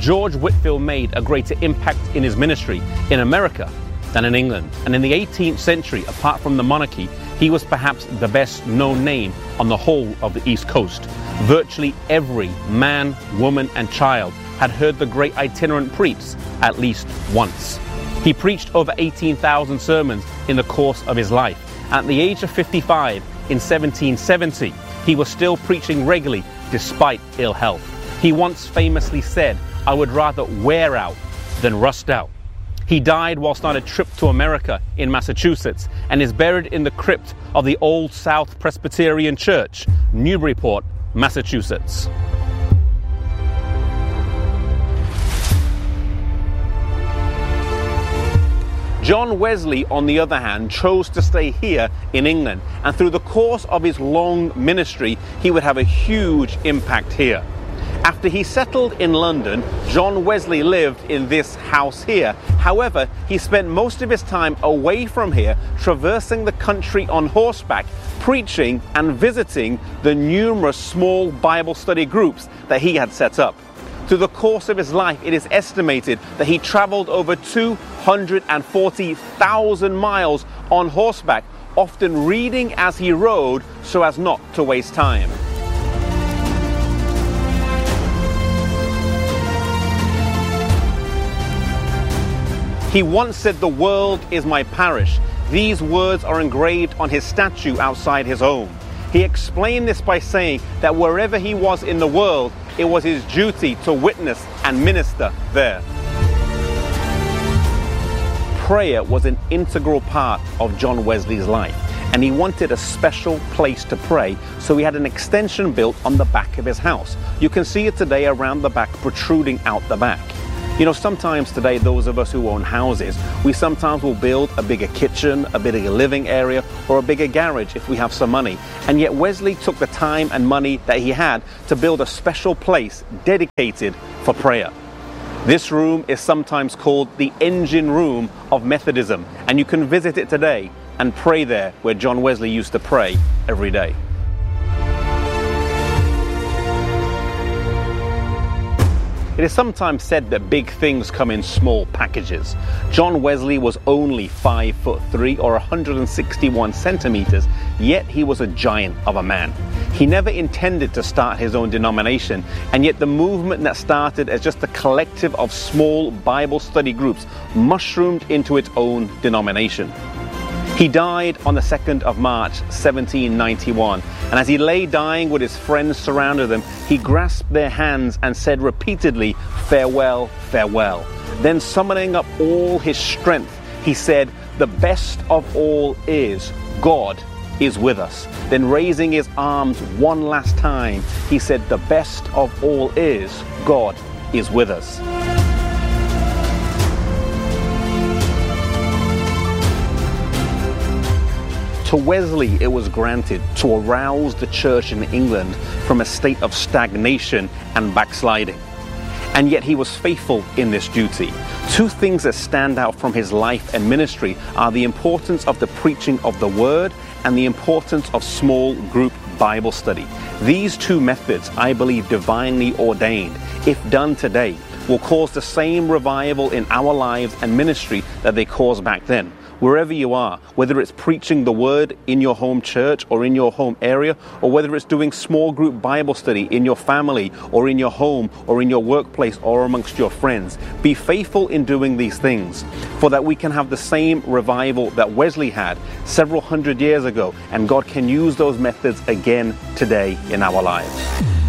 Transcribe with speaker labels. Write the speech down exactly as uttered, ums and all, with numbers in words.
Speaker 1: George Whitefield made a greater impact in his ministry in America than in England. And in the eighteenth century, apart from the monarchy, he was perhaps the best known name on the whole of the East Coast. Virtually every man, woman, and child had heard the great itinerant preach at least once. He preached over eighteen thousand sermons in the course of his life. At the age of fifty-five, in seventeen seventy, he was still preaching regularly despite ill health. He once famously said, "I would rather wear out than rust out." He died whilst on a trip to America in Massachusetts and is buried in the crypt of the Old South Presbyterian Church, Newburyport, Massachusetts. John Wesley, on the other hand, chose to stay here in England, and through the course of his long ministry, he would have a huge impact here. After he settled in London, John Wesley lived in this house here. However, he spent most of his time away from here, traversing the country on horseback, preaching and visiting the numerous small Bible study groups that he had set up. Through the course of his life, it is estimated that he traveled over two hundred forty thousand miles on horseback, often reading as he rode so as not to waste time. He once said, "The world is my parish." These words are engraved on his statue outside his home. He explained this by saying that wherever he was in the world, it was his duty to witness and minister there. Prayer was an integral part of John Wesley's life, and he wanted a special place to pray, so he had an extension built on the back of his house. You can see it today around the back, protruding out the back. You know, sometimes today, those of us who own houses, we sometimes will build a bigger kitchen, a bigger living area, or a bigger garage if we have some money. And yet Wesley took the time and money that he had to build a special place dedicated for prayer. This room is sometimes called the engine room of Methodism, and you can visit it today and pray there where John Wesley used to pray every day. It is sometimes said that big things come in small packages. John Wesley was only five foot three or one hundred sixty-one centimeters, yet he was a giant of a man. He never intended to start his own denomination, and yet the movement that started as just a collective of small Bible study groups mushroomed into its own denomination. He died on the second of March, seventeen ninety-one, and as he lay dying with his friends surrounded him, he grasped their hands and said repeatedly, "Farewell, farewell." Then summoning up all his strength, he said, "The best of all is, God is with us." Then raising his arms one last time, he said, "The best of all is, God is with us." To Wesley, it was granted to arouse the church in England from a state of stagnation and backsliding. And yet he was faithful in this duty. Two things that stand out from his life and ministry are the importance of the preaching of the word and the importance of small group Bible study. These two methods, I believe, divinely ordained, if done today, will cause the same revival in our lives and ministry that they caused back then. Wherever you are, whether it's preaching the word in your home church or in your home area, or whether it's doing small group Bible study in your family or in your home or in your workplace or amongst your friends, be faithful in doing these things, for that we can have the same revival that Wesley had several hundred years ago, and God can use those methods again today in our lives.